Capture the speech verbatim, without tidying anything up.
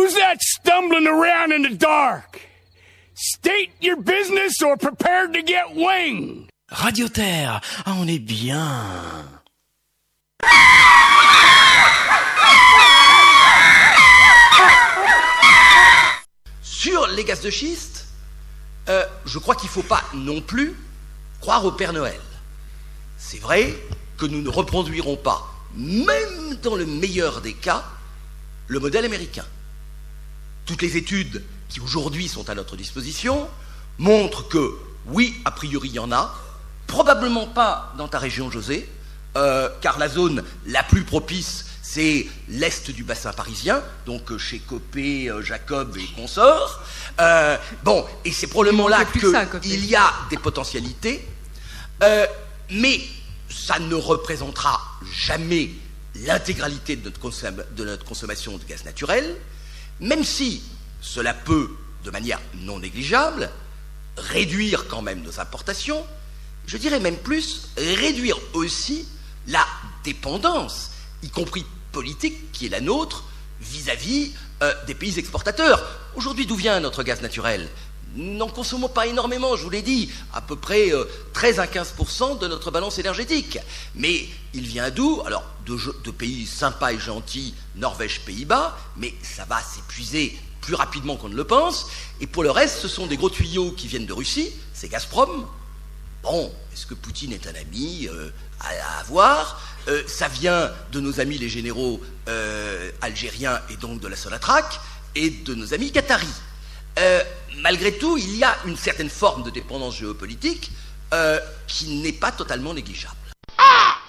Who's that stumbling around in the dark? State your business or prepare to get winged. Radio Terre, ah, on est bien. Sur les gaz de schiste, euh, je crois qu'il ne faut pas non plus croire au Père Noël. C'est vrai que nous ne reproduirons pas, même dans le meilleur des cas, le modèle américain. Toutes les études qui aujourd'hui sont à notre disposition montrent que, oui, a priori, il y en a, probablement pas dans ta région, José, euh, car la zone la plus propice, c'est l'est du bassin parisien, donc chez Copé, Jacob et consorts. Euh, bon, et c'est probablement là qu'il y a des potentialités, euh, mais ça ne représentera jamais l'intégralité de notre, consom- de notre consommation de gaz naturel, même si cela peut, de manière non négligeable, réduire quand même nos importations, je dirais même plus, réduire aussi la dépendance, y compris politique, qui est la nôtre, vis-à-vis euh, des pays exportateurs. Aujourd'hui, d'où vient notre gaz naturel ? Nous n'en consommons pas énormément, je vous l'ai dit, à peu près euh, treize à quinze pour cent de notre balance énergétique. Mais il vient d'où ? Alors, de, de pays sympas et gentils, Norvège, Pays-Bas, mais ça va s'épuiser plus rapidement qu'on ne le pense. Et pour le reste, ce sont des gros tuyaux qui viennent de Russie, c'est Gazprom. Bon, est-ce que Poutine est un ami euh, à, à avoir ? euh, Ça vient de nos amis les généraux euh, algériens et donc de la Sonatrach et de nos amis qataris. Euh, malgré tout, il y a une certaine forme de dépendance géopolitique euh, qui n'est pas totalement négligeable.